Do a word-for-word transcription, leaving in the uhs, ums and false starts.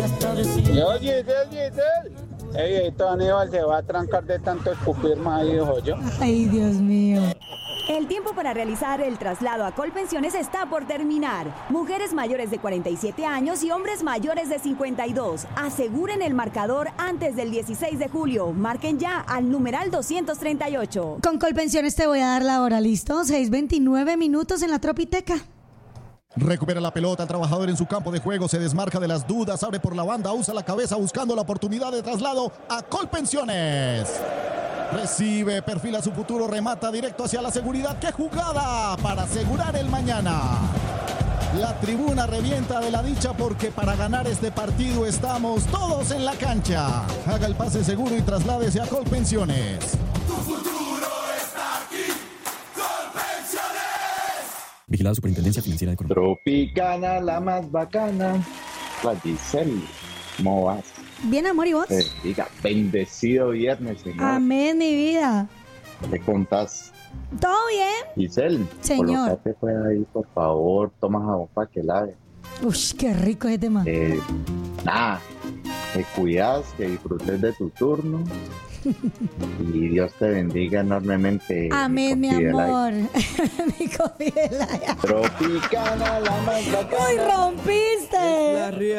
Yo, Giselle, Giselle. Ey, esto Aníbal se va a trancar de tanto escupir más, dijo yo. Ay, Dios mío. El tiempo para realizar el traslado a Colpensiones está por terminar. Mujeres mayores de cuarenta y siete años y hombres mayores de cincuenta y dos. Aseguren el marcador antes del dieciséis de julio. Marquen ya al numeral doscientos treinta y ocho. Con Colpensiones te voy a dar la hora, ¿listo? seis veintinueve minutos en la Tropiteca. Recupera la pelota, el trabajador en su campo de juego, se desmarca de las dudas, abre por la banda, usa la cabeza buscando la oportunidad de traslado a Colpensiones. Recibe, perfila su futuro, remata directo hacia la seguridad. ¡Qué jugada para asegurar el mañana! La tribuna revienta de la dicha porque para ganar este partido estamos todos en la cancha. Haga el pase seguro y trasládese a Colpensiones. Tu futuro está aquí. Colpensiones. Vigilado Superintendencia Financiera de Colombia. Tropicana, la más bacana. La Giselle, ¿cómo vas? Bien, amor, ¿y vos? Eh, diga, bendecido viernes, señor. Amén, mi vida. ¿Qué contás? ¿Todo bien? Giselle, señor. Colócate pues ahí, por favor. Toma jabón para que lave. Uy, qué rico ese tema. Eh, nada, te cuidas, que disfrutes de tu turno. Y Dios te bendiga enormemente. Amén, mi, mi amor. Mi Tropicana, la más bacana. ¡Uy, rompiste!